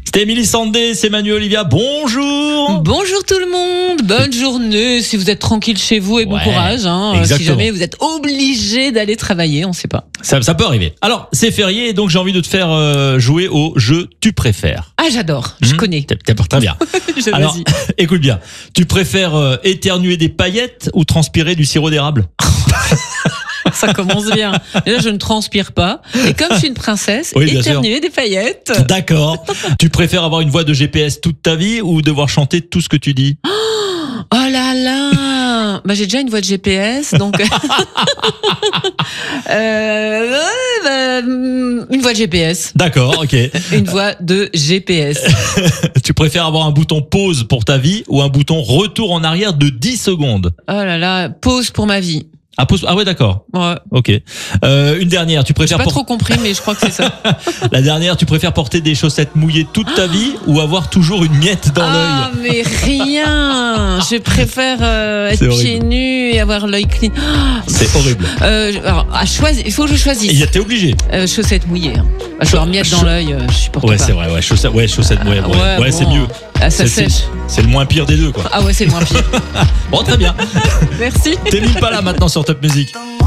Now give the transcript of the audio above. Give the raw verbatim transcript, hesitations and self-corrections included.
C'était Émilie Sandé, c'est Manu Olivia. Bonjour. Bonjour tout le monde, bonne journée. Si vous êtes tranquille chez vous et bon Ouais, courage. Hein, exactement. si jamais vous êtes obligé d'aller travailler, on sait pas. Ça, ça peut arriver. Alors, c'est férié, donc j'ai envie de te faire euh, jouer au jeu Tu préfères. Ah j'adore, je Mmh, connais. t'es- t'es- Très bien. Je- Alors, vas-y. écoute bien. Tu préfères euh, éternuer des paillettes ou transpirer du sirop d'érable? Ça commence bien. Et là je ne transpire pas. Et comme je suis une princesse, Oui, bien sûr. éternuer des paillettes. D'accord. Tu préfères avoir une voix de G P S toute ta vie ou devoir chanter tout ce que tu dis? Oh là là. Bah j'ai déjà une voix de G P S, donc euh, ouais, bah, une voix de G P S. D'accord, ok. Une voix de G P S. Tu préfères avoir un bouton pause pour ta vie ou un bouton retour en arrière de dix secondes? Oh là là, pause pour ma vie. Ah, pause. Ah ouais, d'accord. Ouais. Ok. Euh, une dernière. Tu J'ai préfères pas por- trop compris, mais je crois que c'est ça. La dernière. Tu préfères porter des chaussettes mouillées toute ta vie ou avoir toujours une miette dans Ah, l'œil? mais rien. Je préfère euh, C'est être horrible. pieds nus et avoir l'œil clean. Ah, C'est horrible. euh, alors, à choisir, il faut que je Et choisisse. t'es obligé. Euh, chaussettes mouillées. Hein. Ah, je vais avoir miette dans Cha- l'œil, euh, je supporte Ouais, pas. c'est vrai. Ouais, chaussettes. Ouais, chaussettes mouillées. Ouais, Ouais, ouais, bon, c'est mieux. Ah, ça C'est- sèche. c'est- C'est le moins pire des deux, quoi. Ah ouais, c'est le moins pire. Bon, très bien. Merci. T'es mille pas là maintenant sur Top Music.